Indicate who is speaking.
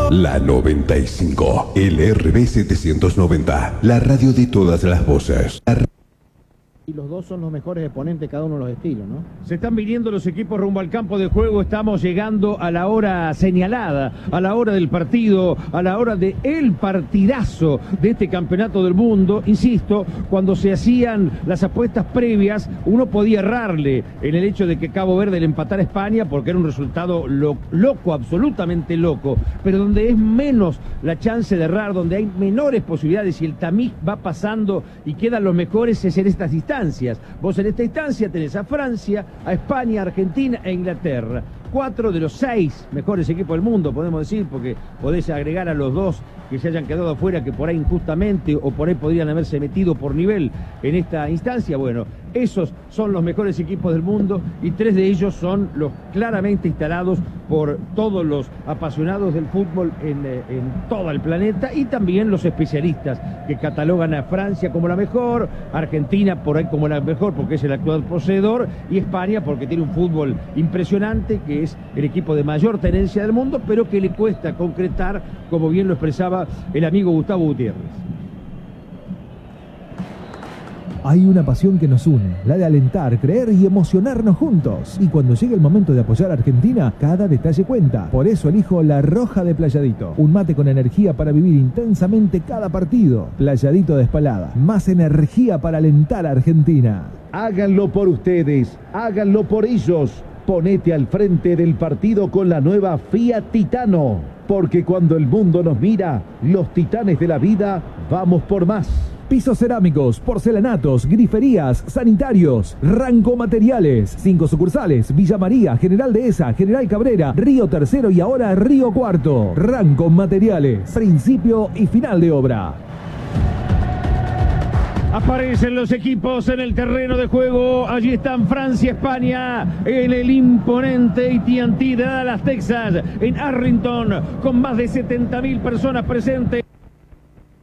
Speaker 1: La 95, LRB 790, la radio de todas las voces.
Speaker 2: Y los dos son los mejores exponentes, cada uno de los estilos, ¿no?
Speaker 3: Se están viniendo los equipos rumbo al campo de juego. Estamos llegando a la hora señalada, a la hora del partido, a la hora de el partidazo de este campeonato del mundo. Insisto, cuando se hacían las apuestas previas, uno podía errarle en el hecho de que Cabo Verde le empatara a España, porque era un resultado loco, absolutamente loco, pero donde es menos la chance de errar, donde hay menores posibilidades y el tamiz va pasando y quedan los mejores, es en estas distancias. Vos en esta instancia tenés a Francia, a España, Argentina e Inglaterra. 4 de los 6 mejores equipos del mundo, podemos decir, porque podés agregar a los 2 que se hayan quedado afuera, que por ahí injustamente o por ahí podrían haberse metido por nivel en esta instancia. Bueno, esos son los mejores equipos del mundo y 3 de ellos son los claramente instalados por todos los apasionados del fútbol en todo el planeta, y también los especialistas que catalogan a Francia como la mejor, Argentina por ahí como la mejor porque es el actual poseedor, y España porque tiene un fútbol impresionante, que es el equipo de mayor tenencia del mundo, pero que le cuesta concretar, como bien lo expresaba el amigo Gustavo Gutiérrez.
Speaker 4: Hay una pasión que nos une, la de alentar, creer y emocionarnos juntos. Y cuando llegue el momento de apoyar a Argentina, cada detalle cuenta. Por eso elijo La Roja de Playadito. Un mate con energía para vivir intensamente cada partido. Playadito de Espalada. Más energía para alentar a Argentina.
Speaker 5: Háganlo por ustedes, háganlo por ellos. Ponete al frente del partido con la nueva Fiat Titano. Porque cuando el mundo nos mira, los titanes de la vida, vamos por más.
Speaker 4: Pisos cerámicos, porcelanatos, griferías, sanitarios, Ranco Materiales. 5 sucursales: Villa María, General Dehesa, General Cabrera, Río Tercero y ahora Río Cuarto. Ranco Materiales, principio y final de obra.
Speaker 3: Aparecen los equipos en el terreno de juego. Allí están Francia, España, en el imponente AT&T de Dallas, Texas, en Arlington, con más de 70.000 personas presentes.